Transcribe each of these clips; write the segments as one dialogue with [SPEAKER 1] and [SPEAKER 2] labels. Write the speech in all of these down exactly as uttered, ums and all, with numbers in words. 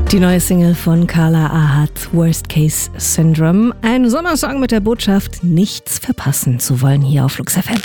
[SPEAKER 1] Die neue Single von Carla Ahat, Worst Case Syndrome. Ein Sommersong mit der Botschaft, nichts verpassen zu wollen hier auf Flux F M.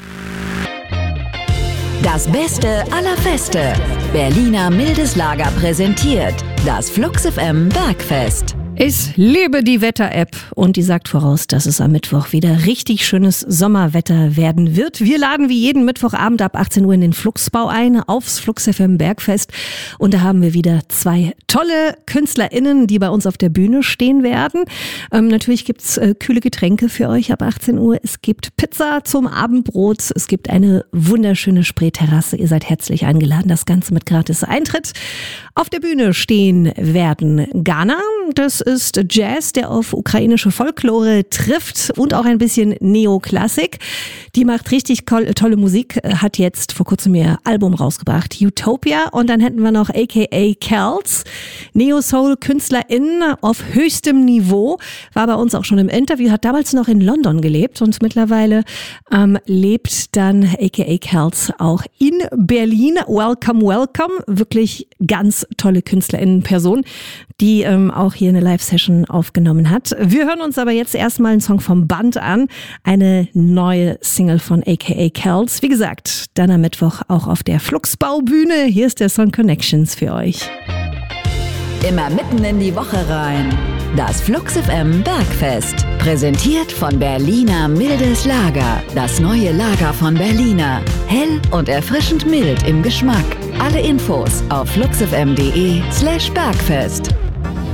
[SPEAKER 2] Das Beste aller Feste. Berliner Mildes Lager präsentiert das Flux F M Bergfest.
[SPEAKER 1] Ich liebe die Wetter-App und die sagt voraus, dass es am Mittwoch wieder richtig schönes Sommerwetter werden wird. Wir laden wie jeden Mittwochabend ab achtzehn Uhr in den Fluxbau ein, aufs Flux F M Bergfest. Und da haben wir wieder zwei tolle KünstlerInnen, die bei uns auf der Bühne stehen werden. Ähm, natürlich gibt's äh, kühle Getränke für euch ab achtzehn Uhr. Es gibt Pizza zum Abendbrot. Es gibt eine wunderschöne Spreeterrasse. Ihr seid herzlich eingeladen. Das Ganze mit gratis Eintritt. Auf der Bühne stehen werden Ghana. Das ist Jazz, der auf ukrainische Folklore trifft und auch ein bisschen Neoklassik. Die macht richtig tolle Musik, hat jetzt vor kurzem ihr Album rausgebracht, Utopia. Und dann hätten wir noch A K A Kels, Neo-Soul-Künstlerin auf höchstem Niveau, war bei uns auch schon im Interview, hat damals noch in London gelebt und mittlerweile ähm, lebt dann A K A Kels auch in Berlin. Welcome, welcome. Wirklich ganz tolle KünstlerInnen-Person, die ähm, auch hier eine Live-Session aufgenommen hat. Wir hören uns aber jetzt erstmal einen Song vom Band an. Eine neue Single von A K A Kels. Wie gesagt, dann am Mittwoch auch auf der Fluxbaubühne. Hier ist der Song Connections für euch.
[SPEAKER 2] Immer mitten in die Woche rein. Das Flux F M Bergfest. Präsentiert von Berliner Mildes Lager. Das neue Lager von Berliner. Hell und erfrischend mild im Geschmack. Alle Infos auf fluxfm punkt de slash Bergfest.